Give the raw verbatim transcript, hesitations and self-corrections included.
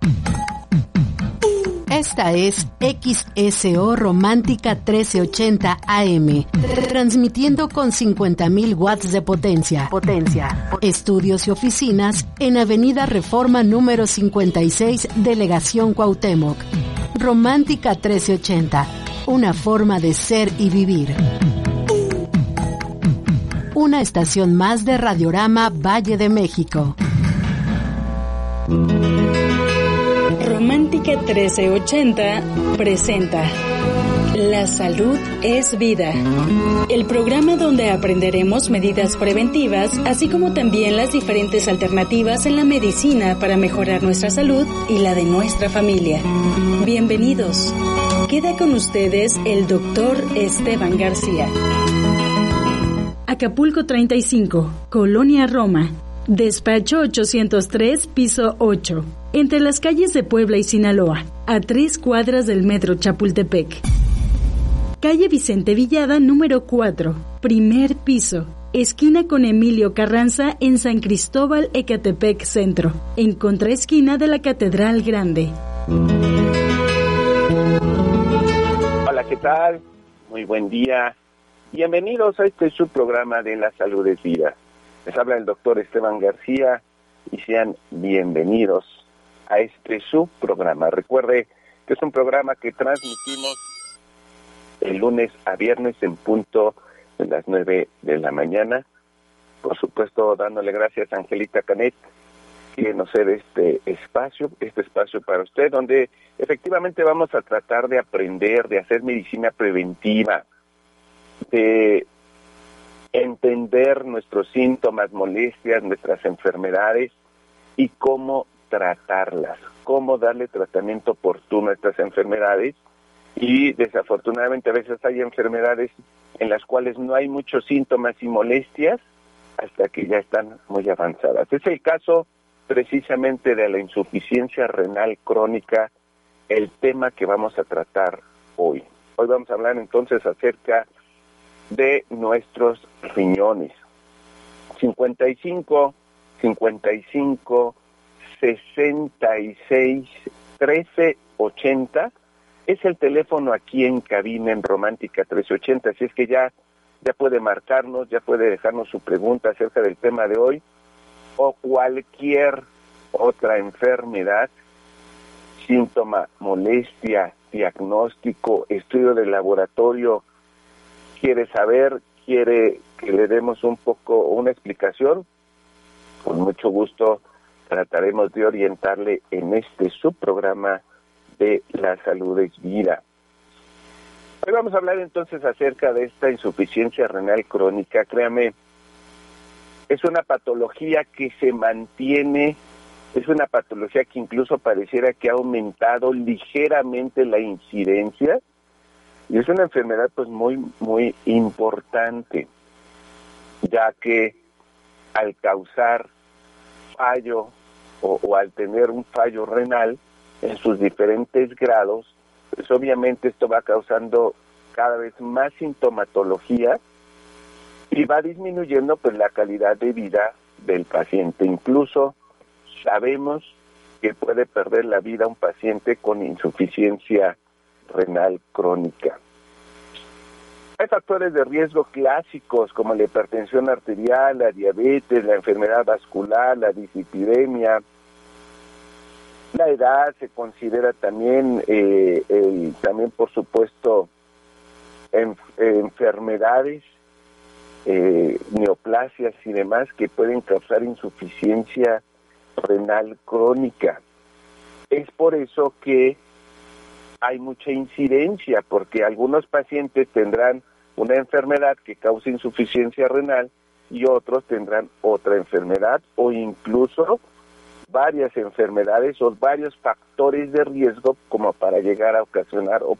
Esta es X S O Romántica trece ochenta A M, transmitiendo con cincuenta mil watts de potencia. Potencia. Estudios y oficinas en Avenida Reforma número cincuenta y seis, Delegación Cuauhtémoc. Romántica trece ochenta, una forma de ser y vivir. Una estación más de Radiorama Valle de México. Romántica trece ochenta presenta La salud es vida, el programa donde aprenderemos medidas preventivas, así como también las diferentes alternativas en la medicina para mejorar nuestra salud y la de nuestra familia. Bienvenidos. Queda con ustedes el doctor Esteban García. Acapulco treinta y cinco, Colonia Roma. Despacho ochocientos tres, piso ocho, entre las calles de Puebla y Sinaloa, a tres cuadras del metro Chapultepec. Calle Vicente Villada, número cuatro, primer piso, esquina con Emilio Carranza en San Cristóbal, Ecatepec Centro, en contraesquina de la Catedral Grande. Hola, ¿qué tal? Muy buen día. Bienvenidos a este subprograma de La Salud es Vida. Les habla el doctor Esteban García y sean bienvenidos a este subprograma. Recuerde que es un programa que transmitimos el lunes a viernes en punto de las nueve de la mañana. Por supuesto, dándole gracias a Angelita Canet, que nos cede este espacio, este espacio para usted, donde efectivamente vamos a tratar de aprender, de hacer medicina preventiva, de entender nuestros síntomas, molestias, nuestras enfermedades y cómo tratarlas, cómo darle tratamiento oportuno a estas enfermedades. Y desafortunadamente a veces hay enfermedades en las cuales no hay muchos síntomas y molestias hasta que ya están muy avanzadas. Es el caso precisamente de la insuficiencia renal crónica, el tema que vamos a tratar hoy. Hoy vamos a hablar entonces acerca de nuestros riñones. cincuenta y cinco, cincuenta y cinco, sesenta y seis, trece ochenta es el teléfono aquí en cabina en Romántica trece ochenta, así es que ya, ya puede marcarnos, ya puede dejarnos su pregunta acerca del tema de hoy o cualquier otra enfermedad, síntoma, molestia, diagnóstico, estudio de laboratorio. ¿Quiere saber? ¿Quiere que le demos un poco una explicación? Con mucho gusto trataremos de orientarle en este subprograma de La Salud es Vida. Hoy vamos a hablar entonces acerca de esta insuficiencia renal crónica. Créame, es una patología que se mantiene, es una patología que incluso pareciera que ha aumentado ligeramente la incidencia. Y es una enfermedad pues muy, muy importante, ya que al causar fallo o, o al tener un fallo renal en sus diferentes grados, pues obviamente esto va causando cada vez más sintomatología y va disminuyendo pues la calidad de vida del paciente. Incluso sabemos que puede perder la vida un paciente con insuficiencia renal crónica. Hay factores de riesgo clásicos como la hipertensión arterial, la diabetes, la enfermedad vascular, la dislipidemia. La edad se considera también, eh, el, también por supuesto, en, enfermedades, eh, neoplasias y demás que pueden causar insuficiencia renal crónica. Es por eso que hay mucha incidencia, porque algunos pacientes tendrán una enfermedad que causa insuficiencia renal y otros tendrán otra enfermedad o incluso varias enfermedades o varios factores de riesgo como para llegar a ocasionar o